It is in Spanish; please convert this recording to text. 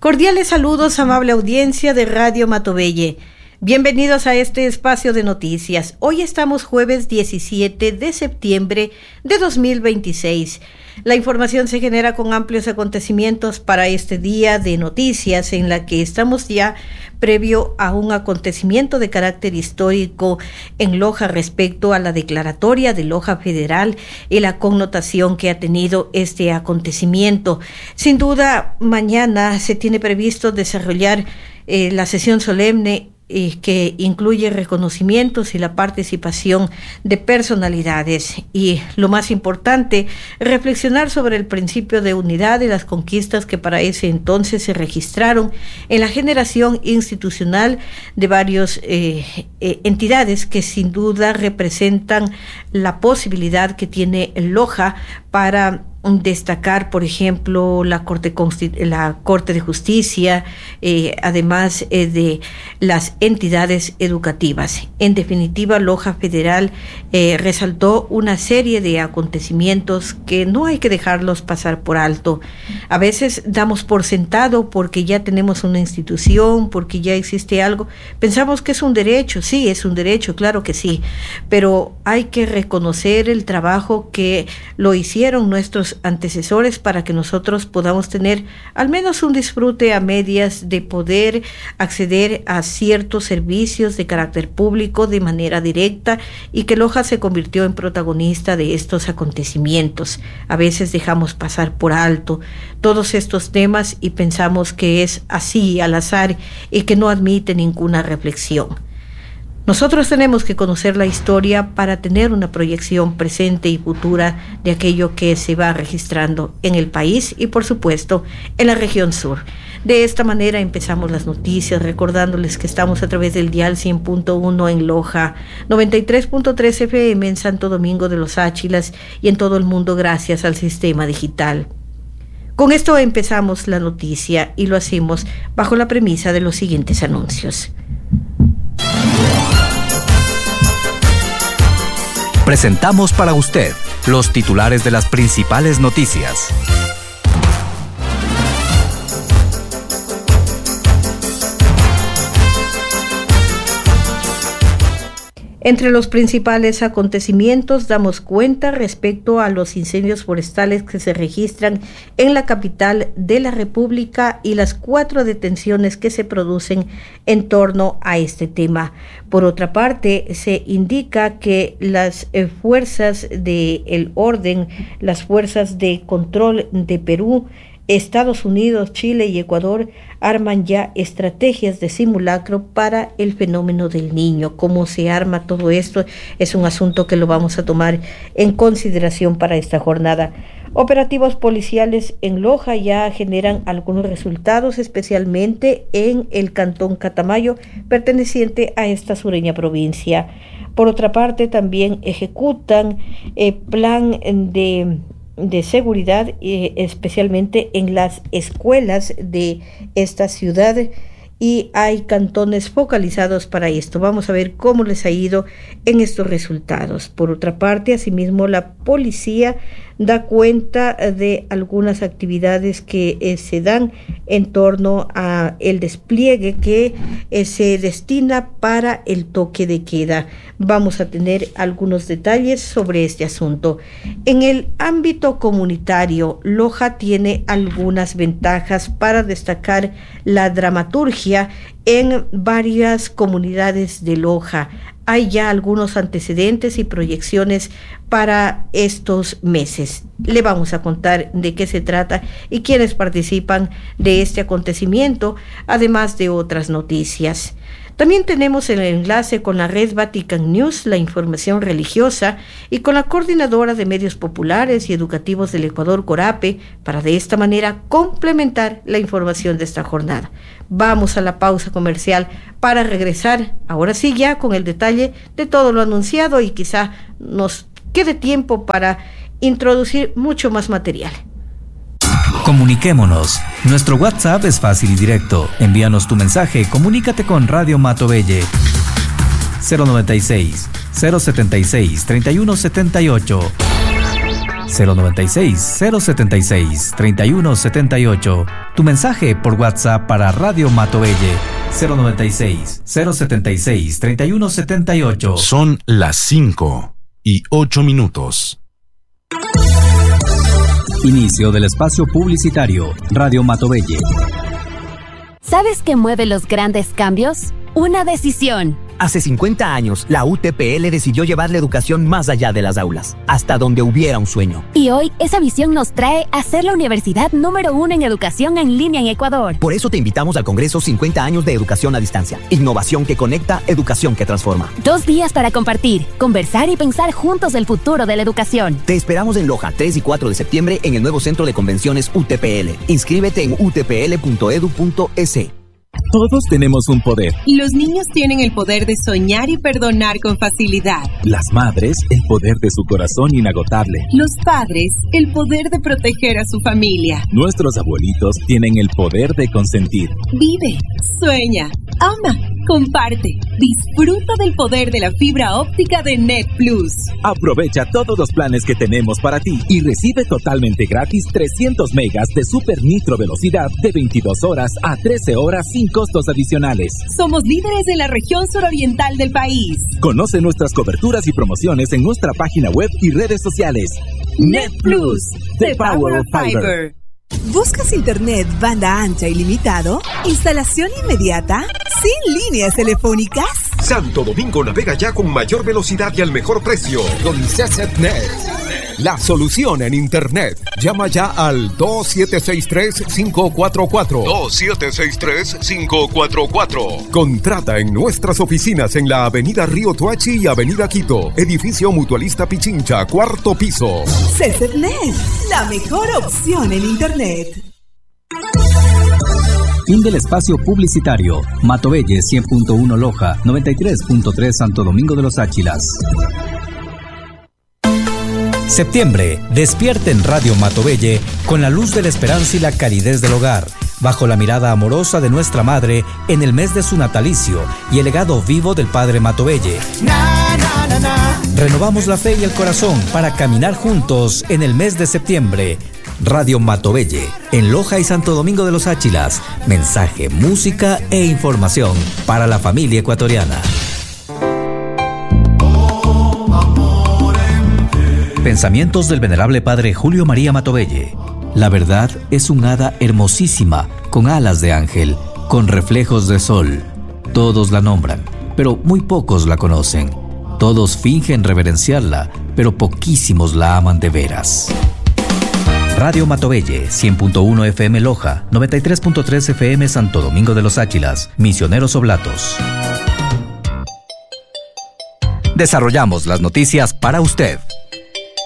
Cordiales saludos, amable audiencia de Radio Matobelle. Bienvenidos a este espacio de noticias. Hoy estamos jueves 17 de septiembre de 2026. La información se genera con amplios acontecimientos para este día de noticias en la que estamos ya previo a un acontecimiento de carácter histórico en Loja respecto a la declaratoria de Loja Federal y la connotación que ha tenido este acontecimiento. Sin duda, mañana se tiene previsto desarrollar la sesión solemne que incluye reconocimientos y la participación de personalidades y, lo más importante, reflexionar sobre el principio de unidad y las conquistas que para ese entonces se registraron en la generación institucional de varias entidades que sin duda representan la posibilidad que tiene Loja para destacar, por ejemplo, la Corte de Justicia, además de las entidades educativas. En definitiva, Loja Federal resaltó una serie de acontecimientos que no hay que dejarlos pasar por alto. A veces damos por sentado porque ya tenemos una institución, porque ya existe algo. Pensamos que es un derecho, sí, es un derecho, claro que sí, pero hay que reconocer el trabajo que lo hicieron nuestros antecesores para que nosotros podamos tener al menos un disfrute a medias de poder acceder a ciertos servicios de carácter público de manera directa y que Loja se convirtió en protagonista de estos acontecimientos. A veces dejamos pasar por alto todos estos temas y pensamos que es así al azar y que no admite ninguna reflexión. Nosotros tenemos que conocer la historia para tener una proyección presente y futura de aquello que se va registrando en el país y, por supuesto, en la región sur. De esta manera empezamos las noticias, recordándoles que estamos a través del dial 100.1 en Loja, 93.3 FM en Santo Domingo de los Áchilas y en todo el mundo gracias al sistema digital. Con esto empezamos la noticia y lo hacemos bajo la premisa de los siguientes anuncios. Presentamos para usted los titulares de las principales noticias. Entre los principales acontecimientos damos cuenta respecto a los incendios forestales que se registran en la capital de la República y las 4 detenciones que se producen en torno a este tema. Por otra parte, se indica que las fuerzas del orden, las fuerzas de control de Perú, Estados Unidos, Chile y Ecuador arman ya estrategias de simulacro para el fenómeno del Niño. ¿Cómo se arma todo esto? Es un asunto que lo vamos a tomar en consideración para esta jornada. Operativos policiales en Loja ya generan algunos resultados, especialmente en el cantón Catamayo, perteneciente a esta sureña provincia. Por otra parte, también ejecutan plan de seguridad, especialmente en las escuelas de esta ciudad, y hay cantones focalizados para esto. Vamos a ver cómo les ha ido en estos resultados. Por otra parte, asimismo, la policía da cuenta de algunas actividades que se dan en torno a el despliegue que se destina para el toque de queda. Vamos a tener algunos detalles sobre este asunto. En el ámbito comunitario, Loja tiene algunas ventajas para destacar la dramaturgia en varias comunidades de Loja. Hay ya algunos antecedentes y proyecciones para estos meses. Le vamos a contar de qué se trata y quiénes participan de este acontecimiento, además de otras noticias. También tenemos el enlace con la red Vatican News, la información religiosa, y con la Coordinadora de Medios Populares y Educativos del Ecuador, CORAPE, para de esta manera complementar la información de esta jornada. Vamos a la pausa comercial para regresar, ahora sí ya con el detalle de todo lo anunciado y quizá nos quede tiempo para introducir mucho más material. Comuniquémonos. Nuestro WhatsApp es fácil y directo. Envíanos tu mensaje, comunícate con Radio Matobelle. 096-076-3178. 096-076-3178. Tu mensaje por WhatsApp para Radio Matovelle. 096-076-3178. Son las 5:08. Inicio del espacio publicitario. Radio Matovelle. ¿Sabes qué mueve los grandes cambios? Una decisión. Hace 50 años, la UTPL decidió llevar la educación más allá de las aulas, hasta donde hubiera un sueño. Y hoy, esa visión nos trae a ser la universidad número 1 en educación en línea en Ecuador. Por eso te invitamos al Congreso 50 años de educación a distancia. Innovación que conecta, educación que transforma. 2 días para compartir, conversar y pensar juntos el futuro de la educación. Te esperamos en Loja, 3 y 4 de septiembre, en el nuevo Centro de Convenciones UTPL. Inscríbete en utpl.edu.es. Todos tenemos un poder. Los niños tienen el poder de soñar y perdonar con facilidad. Las madres, el poder de su corazón inagotable. Los padres, el poder de proteger a su familia. Nuestros abuelitos tienen el poder de consentir. Vive, sueña, ama, comparte. Disfruta del poder de la fibra óptica de Net Plus. Aprovecha todos los planes que tenemos para ti y recibe totalmente gratis 300 megas de super nitro velocidad de 22 horas a 13 horas sin costos adicionales. Somos líderes en la región suroriental del país. Conoce nuestras coberturas y promociones en nuestra página web y redes sociales. Net Plus, the power of fiber. ¿Buscas internet banda ancha ilimitado? ¿Instalación inmediata? ¿Sin líneas telefónicas? Santo Domingo navega ya con mayor velocidad y al mejor precio. Con CCNet. La solución en internet. Llama ya al 2763-544. 2763-544. Contrata en nuestras oficinas en la avenida Río Tuachi y avenida Quito. Edificio Mutualista Pichincha, 4º piso. CCNet, la mejor opción en internet. Fin del espacio publicitario. Matovelle 100.1 Loja, 93.3 Santo Domingo de los Áchilas. Septiembre, despierte en Radio Matovelle con la luz de la esperanza y la calidez del hogar, bajo la mirada amorosa de nuestra madre en el mes de su natalicio y el legado vivo del padre Matovelle. Renovamos la fe y el corazón para caminar juntos en el mes de septiembre. Radio Matovelle, en Loja y Santo Domingo de los Áchilas. Mensaje, música e información para la familia ecuatoriana. Pensamientos del venerable padre Julio María Matovelle. La verdad es un hada hermosísima, con alas de ángel, con reflejos de sol. Todos la nombran, pero muy pocos la conocen. Todos fingen reverenciarla, pero poquísimos la aman de veras. Radio Matovelle, 100.1 FM Loja, 93.3 FM Santo Domingo de los Áchilas, Misioneros Oblatos. Desarrollamos las noticias para usted.